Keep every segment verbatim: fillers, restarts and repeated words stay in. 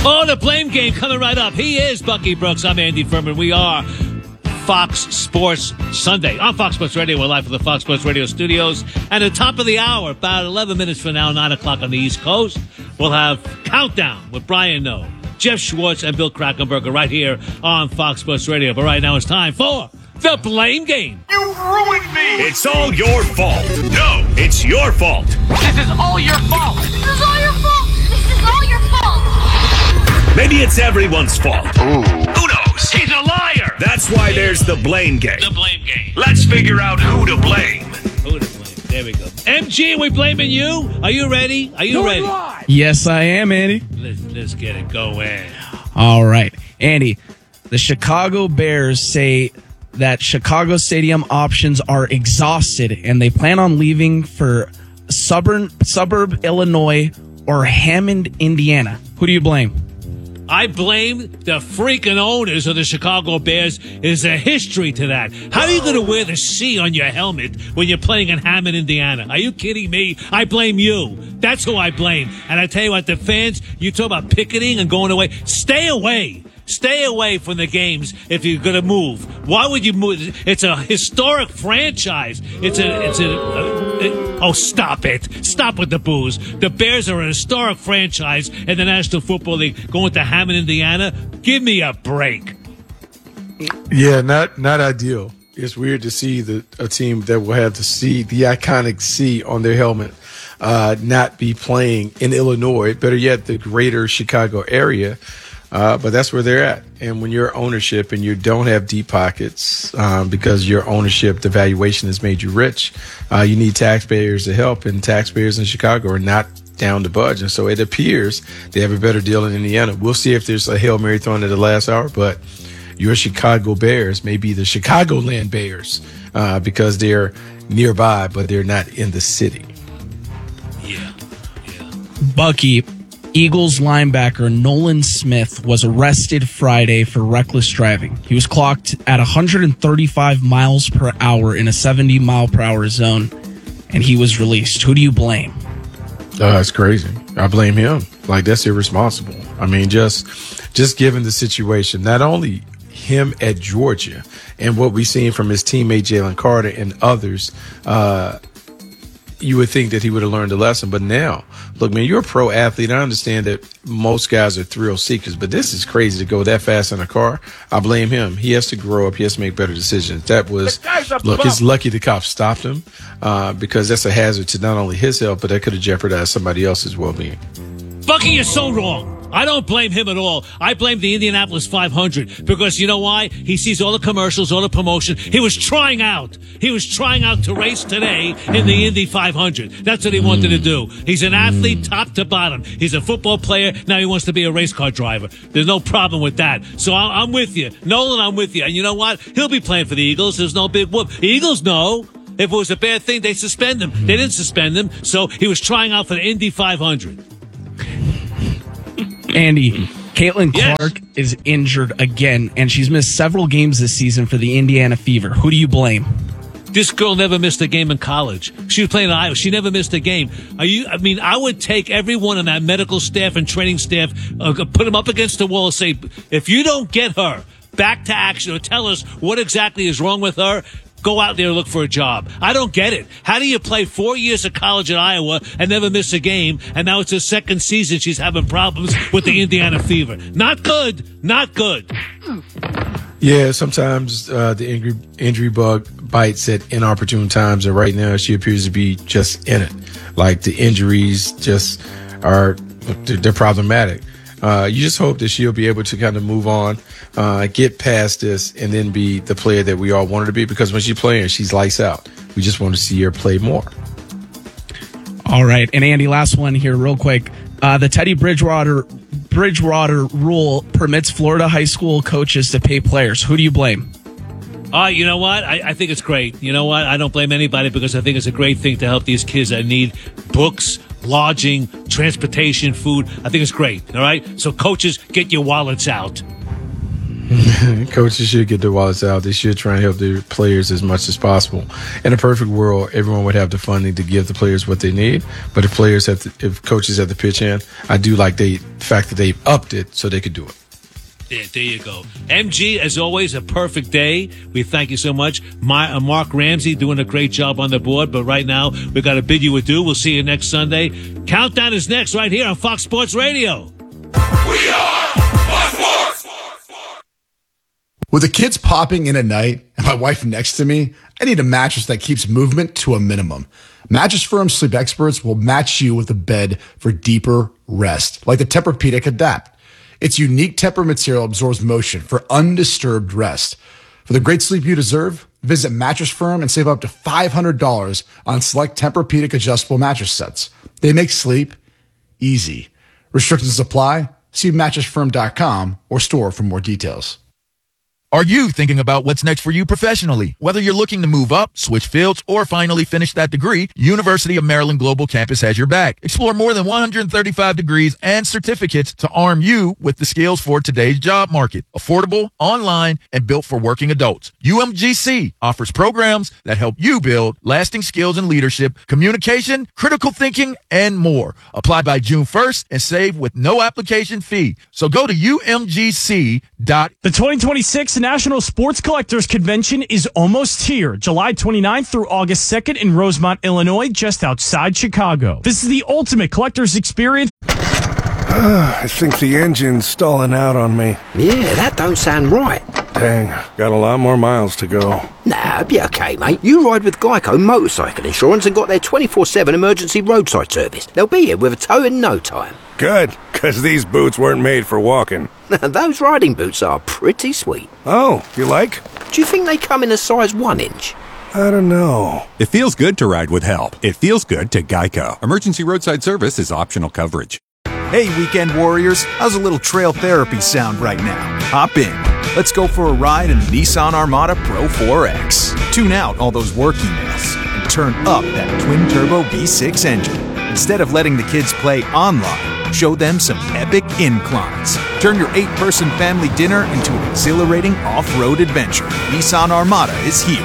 Oh, the blame game coming right up. He is Bucky Brooks. I'm Andy Furman. We are Fox Sports Sunday on Fox Sports Radio. We're live from the Fox Sports Radio studios. And at the top of the hour, about eleven minutes from now, nine o'clock on the East Coast, we'll have Countdown with Brian Noe, Jeff Schwartz, and Bill Krackomberger right here on Fox Sports Radio. But right now it's time for the blame game. You ruined me! It's all your fault. No, it's your fault. This is all your fault! This is all your fault! This is all your fault! Maybe it's everyone's fault. Ooh. Who knows? He's a liar! That's why there's the blame game. The blame game. Let's figure out who to blame. Who to blame? There we go. M G, we blaming you? Are you ready? Are you No, ready? lie. Yes, I am, Andy. Let's, let's get it going. All right. Andy, the Chicago Bears say that Chicago Stadium options are exhausted and they plan on leaving for suburb, suburb Illinois or Hammond, Indiana. Who do you blame? I blame the freaking owners of the Chicago Bears. There's a history to that. How are you going to wear the C on your helmet when you're playing in Hammond, Indiana? Are you kidding me? I blame you. That's who I blame. And I tell you what, the fans, you talk about picketing and going away. Stay away. Stay away from the games if you're going to move. Why would you move? It's a historic franchise. It's a, it's a, a, a, oh, stop it. Stop with the booze. The Bears are a historic franchise in the National Football League. Going to Hammond, Indiana? Give me a break. Yeah, not not ideal. It's weird to see the a team that will have the C, the iconic C on their helmet, uh, not be playing in Illinois, better yet, the greater Chicago area. Uh, but that's where they're at. And when you're ownership and you don't have deep pockets um, because your ownership, the valuation has made you rich, uh, you need taxpayers to help. And taxpayers in Chicago are not down to budge. And so it appears they have a better deal in Indiana. We'll see if there's a Hail Mary thrown at the last hour. But your Chicago Bears may be the Chicagoland Bears uh, because they're nearby, but they're not in the city. Yeah. Yeah. Bucky, Eagles linebacker Nolan Smith was arrested Friday for reckless driving. He was clocked at one hundred thirty-five miles per hour in a seventy mile per hour zone, and he was released. Who do you blame? Uh, it's crazy. I blame him. Like, that's irresponsible. I mean, just just given the situation, not only him at Georgia and what we've seen from his teammate Jalen Carter and others, uh, you would think that he would have learned a lesson. But now, look, man, you're a pro athlete. I understand that most guys are thrill seekers, but this is crazy to go that fast in a car. I blame him. He has to grow up. He has to make better decisions. That was, look, it's lucky the cops stopped him uh, because that's a hazard to not only his health, but that could have jeopardized somebody else's well-being. Bucky, you're so wrong. I don't blame him at all. I blame the Indianapolis five hundred because you know why? He sees all the commercials, all the promotion. He was trying out. He was trying out to race today in the Indy five hundred. That's what he wanted to do. He's an athlete top to bottom. He's a football player. Now he wants to be a race car driver. There's no problem with that. So I'm with you. Nolan, I'm with you. And you know what? He'll be playing for the Eagles. There's no big whoop. The Eagles know. If it was a bad thing, they suspend him. They didn't suspend him. So he was trying out for the Indy five hundred. Andy, Caitlin Yes. Clark is injured again, and she's missed several games this season for the Indiana Fever. Who do you blame? This girl never missed a game in college. She was playing in Iowa. She never missed a game. Are you? I mean, I would take everyone on that medical staff and training staff, uh, put them up against the wall and say, if you don't get her back to action or tell us what exactly is wrong with her, go out there and look for a job. I don't get it. How do you play four years of college at Iowa and never miss a game, and now it's her second season she's having problems with the Indiana Fever? Not good. Not good. Yeah, sometimes uh, the injury, injury bug bites at inopportune times, and right now she appears to be just in it. Like, the injuries just are, they're, they're problematic. Uh, you just hope that she'll be able to kind of move on, uh, get past this, and then be the player that we all want her to be. Because when she's playing, she's lights out. We just want to see her play more. All right. And Andy, last one here real quick. Uh, the Teddy Bridgewater Bridgewater rule permits Florida high school coaches to pay players. Who do you blame? Uh, you know what? I, I think it's great. You know what? I don't blame anybody because I think it's a great thing to help these kids that need books, lodging, transportation, food. I think it's great. All right? So coaches, get your wallets out. Coaches should get their wallets out. They should try and help their players as much as possible. In a perfect world, everyone would have the funding to give the players what they need. But if players have to, if coaches have to pitch in, I do like the fact that they've upped it so they could do it. Yeah, there you go. M G, as always, a perfect day. We thank you so much. My, uh, Mark Ramsey doing a great job on the board, but right now we got to bid you adieu. We'll see you next Sunday. Countdown is next right here on Fox Sports Radio. We are Fox Sports. With the kids popping in at night and my wife next to me, I need a mattress that keeps movement to a minimum. Mattress Firm Sleep Experts will match you with a bed for deeper rest, like the Tempur-Pedic Adapt. Its unique Tempur material absorbs motion for undisturbed rest. For the great sleep you deserve, visit Mattress Firm and save up to five hundred dollars on select Tempur-Pedic adjustable mattress sets. They make sleep easy. Restrictions apply. See mattress firm dot com or store for more details. Are you thinking about what's next for you professionally? Whether you're looking to move up, switch fields, or finally finish that degree, University of Maryland Global Campus has your back. Explore more than one hundred thirty-five degrees and certificates to arm you with the skills for today's job market. Affordable, online, and built for working adults. U M G C offers programs that help you build lasting skills in leadership, communication, critical thinking, and more. Apply by June first and save with no application fee. So go to U M G C dot. The twenty twenty-six National Sports Collectors Convention is almost here, July twenty-ninth through August second in Rosemont, Illinois, just outside Chicago. This is the ultimate collector's experience. I think the engine's stalling out on me. Yeah, that don't sound right. Dang, got a lot more miles to go. Nah, be okay, mate. You ride with Geico Motorcycle Insurance and got their twenty-four seven emergency roadside service. They'll be here with a tow in no time. Good, because these boots weren't made for walking. Those riding boots are pretty sweet. Oh, you like? Do you think they come in a size one inch? I don't know. It feels good to ride with help. It feels good to Geico. Emergency roadside service is optional coverage. Hey, weekend warriors. How's a little trail therapy sound right now? Hop in. Let's go for a ride in the Nissan Armada Pro four X. Tune out all those work emails and turn up that twin-turbo V six engine. Instead of letting the kids play online, show them some epic inclines. Turn your eight-person family dinner into an exhilarating off-road adventure. Nissan Armada is here.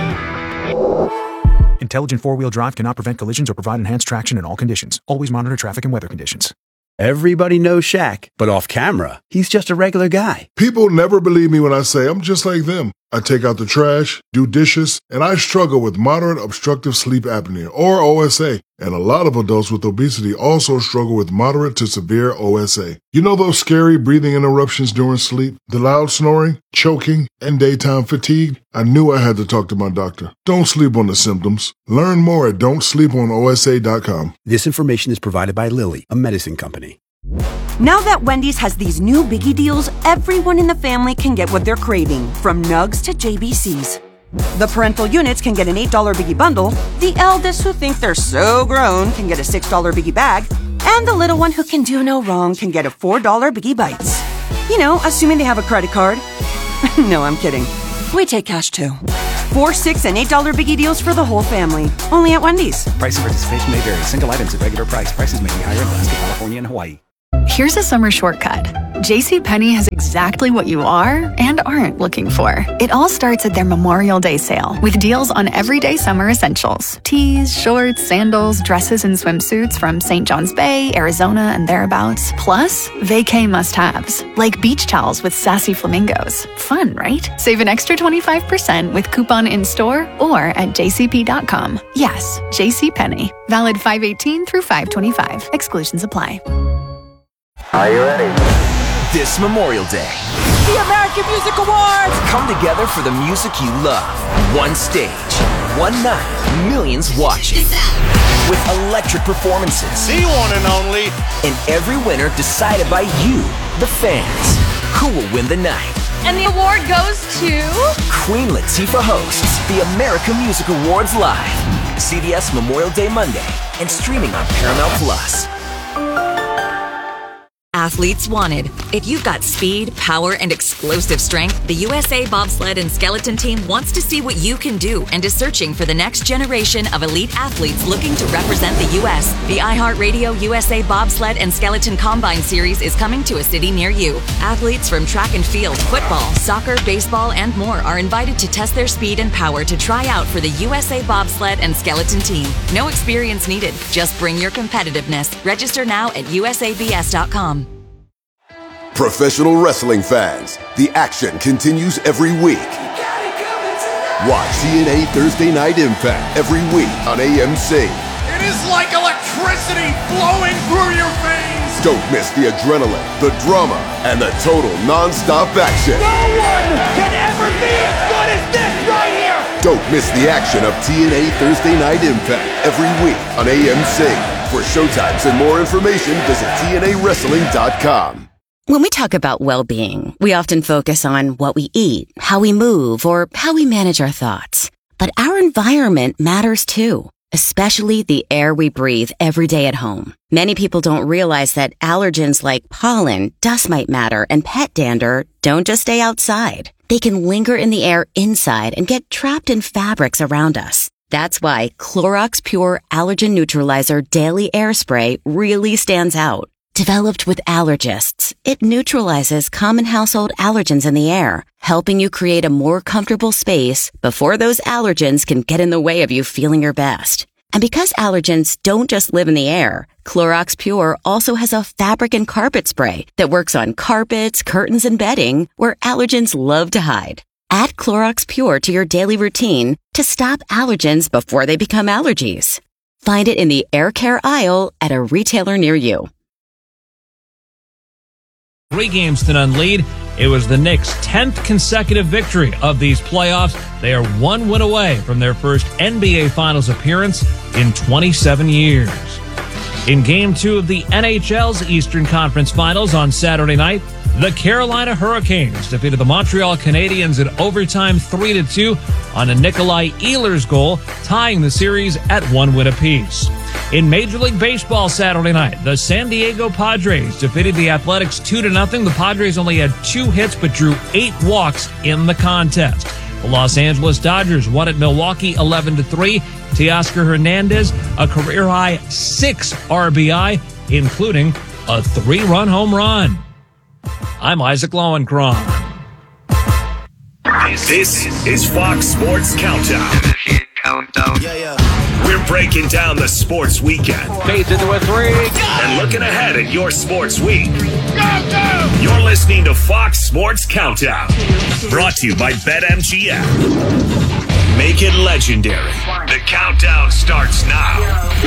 Intelligent four-wheel drive cannot prevent collisions or provide enhanced traction in all conditions. Always monitor traffic and weather conditions. Everybody knows Shaq, but off camera, he's just a regular guy. People never believe me when I say I'm just like them. I take out the trash, do dishes, and I struggle with moderate obstructive sleep apnea, or O S A. And a lot of adults with obesity also struggle with moderate to severe O S A. You know those scary breathing interruptions during sleep, the loud snoring, choking, and daytime fatigue? I knew I had to talk to my doctor. Don't sleep on the symptoms. Learn more at don't sleep on O S A dot com. This information is provided by Lilly, a medicine company. Now that Wendy's has these new biggie deals, everyone in the family can get what they're craving, from nugs to J B Cs. The parental units can get an eight dollar biggie bundle, the eldest who think they're so grown can get a six dollar biggie bag, and the little one who can do no wrong can get a four dollar biggie bites. You know, assuming they have a credit card. No, I'm kidding. We take cash too. Four, six, and eight dollar biggie deals for the whole family. Only at Wendy's. Price and participation may vary. Single items at regular price. Prices may be higher in Alaska, California, and Hawaii. Here's a summer shortcut. JCPenney has exactly what you are and aren't looking for. It all starts at their Memorial Day sale with deals on everyday summer essentials. Tees, shorts, sandals, dresses, and swimsuits from Saint John's Bay, Arizona, and thereabouts. Plus, vacay must-haves, like beach towels with sassy flamingos. Fun, right? Save an extra twenty-five percent with coupon in-store or at j c p dot com. Yes, JCPenney. Valid five eighteen through five twenty-five. Exclusions apply. Are you ready? This Memorial Day, the American Music Awards come together for the music you love. One stage, one night, millions watching. With electric performances. The one and only. And every winner decided by you, the fans. Who will win the night? And the award goes to... Queen Latifah hosts the American Music Awards live. C B S Memorial Day Monday and streaming on Paramount Plus. athletes wanted. If you've got speed, power, and explosive strength, the U S A Bobsled and Skeleton Team wants to see what you can do and is searching for the next generation of elite athletes looking to represent the U S The iHeartRadio U S A Bobsled and Skeleton Combine Series is coming to a city near you. Athletes from track and field, football, soccer, baseball, and more are invited to test their speed and power to try out for the U S A Bobsled and Skeleton Team. No experience needed. Just bring your competitiveness. Register now at U S A B S dot com. Professional wrestling fans, the action continues every week. Watch T N A Thursday Night Impact every week on A M C. It is like electricity flowing through your veins. Don't miss the adrenaline, the drama, and the total non-stop action. No one can ever be as good as this right here. Don't miss the action of T N A Thursday Night Impact every week on A M C. For showtimes and more information, visit T N A wrestling dot com. When we talk about well-being, we often focus on what we eat, how we move, or how we manage our thoughts. But our environment matters too, especially the air we breathe every day at home. Many people don't realize that allergens like pollen, dust mite matter, and pet dander don't just stay outside. They can linger in the air inside and get trapped in fabrics around us. That's why Clorox Pure Allergen Neutralizer Daily Air Spray really stands out. Developed with allergists, it neutralizes common household allergens in the air, helping you create a more comfortable space before those allergens can get in the way of you feeling your best. And because allergens don't just live in the air, Clorox Pure also has a fabric and carpet spray that works on carpets, curtains, and bedding where allergens love to hide. Add Clorox Pure to your daily routine to stop allergens before they become allergies. Find it in the air care aisle at a retailer near you. Three games to none lead. It was the Knicks' tenth consecutive victory of these playoffs. They are one win away from their first N B A Finals appearance in twenty-seven years. In Game two of the N H L's Eastern Conference Finals on Saturday night, the Carolina Hurricanes defeated the Montreal Canadiens in overtime three to two on a Nikolai Ehlers goal, tying the series at one win apiece. In Major League Baseball Saturday night, the San Diego Padres defeated the Athletics two to nothing. The Padres only had two hits but drew eight walks in the contest. The Los Angeles Dodgers won at Milwaukee eleven to three. Teoscar Hernandez, a career-high six R B I, including a three-run home run. I'm Isaac Lowenkron. This is Fox Sports Countdown. Countdown. Yeah, yeah. We're breaking down the sports weekend. Fades into a three. And looking ahead at your sports week. Go, go! You're listening to Fox Sports Countdown. Brought to you by BetMGM. Make it legendary. The countdown starts now.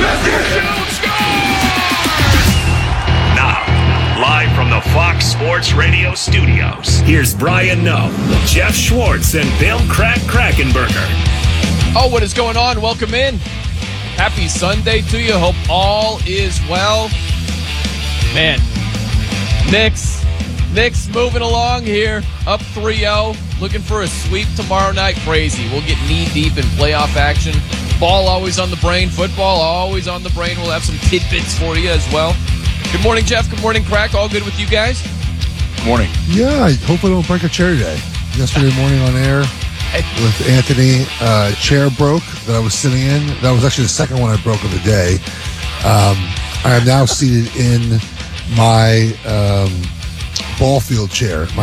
Now, live from the Fox Sports Radio studios, here's Brian Noe, Jeff Schwartz, and Bill Crack Krackenberger. Oh, what is going on? Welcome in. Happy Sunday to you. Hope all is well. Man, Knicks, Knicks moving along here, up three oh, looking for a sweep tomorrow night. Crazy. We'll get knee-deep in playoff action. Ball always on the brain. Football always on the brain. We'll have some tidbits for you as well. Good morning, Jeff. Good morning, Crack. All good with you guys? Good morning. Yeah, I hope I don't break a chair today. Yesterday morning on air with Anthony, uh, chair broke that I was sitting in. That was actually the second one I broke of the day. Um, I am now seated in my um, ball field chair, my